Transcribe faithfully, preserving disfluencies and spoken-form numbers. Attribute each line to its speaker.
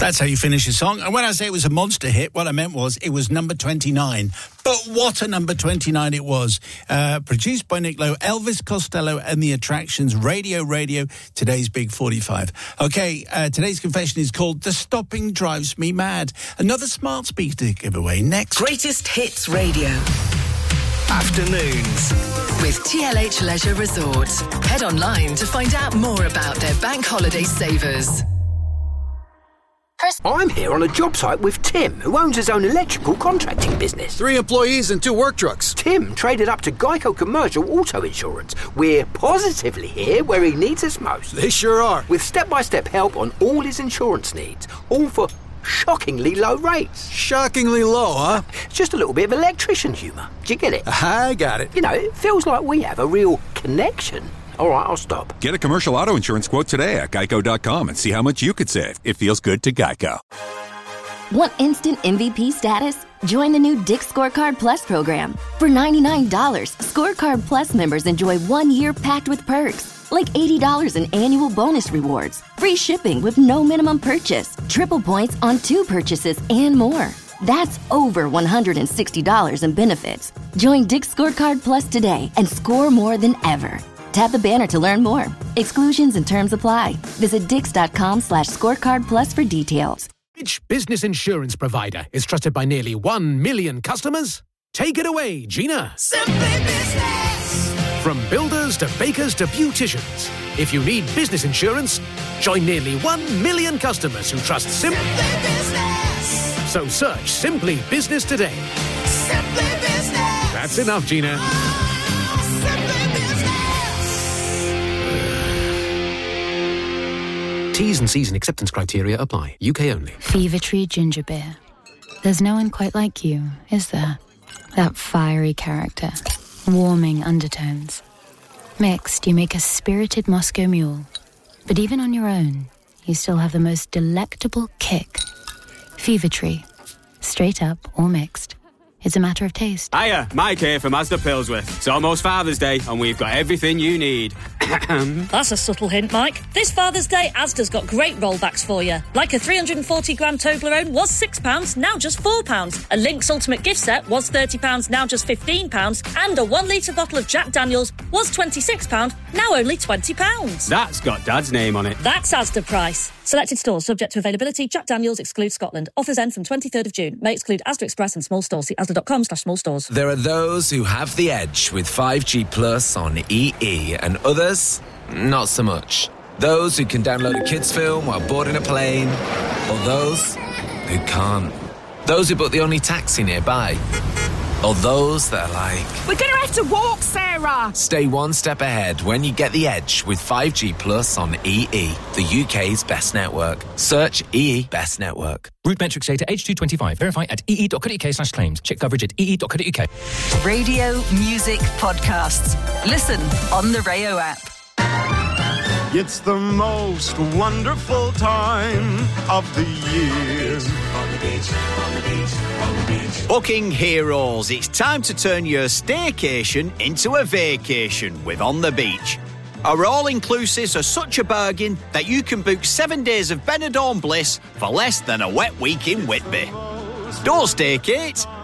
Speaker 1: That's how you finish a song. And when I say it was a monster hit, what I meant was it was number twenty-nine. But what a number twenty-nine it was. Uh, produced by Nick Lowe, Elvis Costello and the Attractions, Radio Radio, today's Big forty-five. Okay, uh, today's confession is called The Stopping Drives Me Mad. Another smart speaker giveaway next.
Speaker 2: Greatest Hits Radio.
Speaker 3: Afternoons
Speaker 2: with T L H Leisure Resorts. Head online to find out more about their bank holiday savers.
Speaker 3: I'm here on a job site with Tim, who owns his own electrical contracting business.
Speaker 4: Three employees and two work trucks.
Speaker 3: Tim traded up to Geico Commercial Auto Insurance. We're positively here where he needs us most.
Speaker 4: They sure are.
Speaker 3: With step-by-step help on all his insurance needs, all for shockingly low rates.
Speaker 4: Shockingly low, huh?
Speaker 3: It's just a little bit of electrician humour. Do you get it?
Speaker 4: I got it.
Speaker 3: You know, it feels like we have a real connection. All right, I'll stop.
Speaker 5: Get a commercial auto insurance quote today at geico dot com and see how much you could save. It feels good to Geico.
Speaker 6: Want instant M V P status? Join the new Dick's Scorecard Plus program. For ninety-nine dollars, Scorecard Plus members enjoy one year packed with perks, like eighty dollars in annual bonus rewards, free shipping with no minimum purchase, triple points on two purchases, and more. That's over one hundred sixty dollars in benefits. Join Dick's Scorecard Plus today and score more than ever. Tap the banner to learn more. Exclusions and terms apply. Visit dix.com slash scorecard plus for details.
Speaker 7: Which business insurance provider is trusted by nearly one million customers? Take it away, Gina.
Speaker 8: Simply Business.
Speaker 7: From builders to bakers to beauticians. If you need business insurance, join nearly one million customers who trust Sim-
Speaker 8: Simply Business.
Speaker 7: So search Simply Business today.
Speaker 8: Simply Business.
Speaker 7: That's enough, Gina.
Speaker 8: Oh, Simply
Speaker 7: T's and C's and acceptance criteria apply. U K only.
Speaker 9: Fever Tree Ginger Beer. There's no one quite like you, is there? That fiery character. Warming undertones. Mixed, you make a spirited Moscow mule. But even on your own, you still have the most delectable kick. Fever Tree. Straight up or mixed. It's a matter of taste.
Speaker 10: Hiya, Mike here from Asda Pillsworth. It's almost Father's Day and we've got everything you need.
Speaker 11: That's a subtle hint, Mike. This Father's Day, Asda's got great rollbacks for you. Like a three hundred forty gram Toblerone was six pounds, now just four pounds. A Lynx Ultimate gift set was thirty pounds, now just fifteen pounds. And a one litre bottle of Jack Daniels was twenty-six pounds, now only twenty pounds.
Speaker 10: That's got Dad's name on it.
Speaker 11: That's Asda price. Selected stores subject to availability. Jack Daniels excludes Scotland. Offers end from twenty-third of June. May exclude Asda Express and small stores. See asda.com slash small stores.
Speaker 12: There are those who have the edge with five G Plus on E E and others, not so much. Those who can download a kids film while boarding a plane, or those who can't. Those who book the only taxi nearby. Or those that are like...
Speaker 13: We're going to have to walk, Sarah!
Speaker 12: Stay one step ahead when you get the edge with five G Plus on E E, the U K's best network. Search E E Best Network.
Speaker 14: Route metrics data H two twenty-five. Verify at ee.co.uk slash claims. Check coverage at ee.co.uk.
Speaker 2: Radio, music, podcasts. Listen on the Rayo app.
Speaker 15: It's the most wonderful time of the year.
Speaker 16: On the beach, on the beach, on the beach.
Speaker 17: Booking heroes, it's time to turn your staycation into a vacation with On the Beach. Our all-inclusives are such a bargain that you can book seven days of Benidorm bliss for less than a wet week in Whitby. Don't staycate,